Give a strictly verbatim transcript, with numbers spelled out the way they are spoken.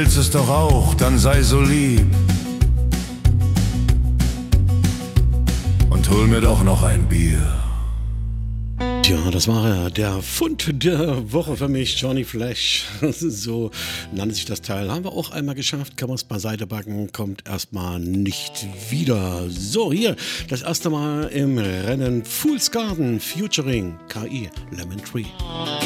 willst es doch auch, dann sei so lieb und hol mir doch noch ein Bier. Ja, das war er, der Fund der Woche für mich, Johnny Flash. So nannte sich das Teil. Haben wir auch einmal geschafft, kann man es beiseite packen, kommt erstmal nicht wieder. So, hier, das erste Mal im Rennen Fool's Garden featuring K I Lemon Tree.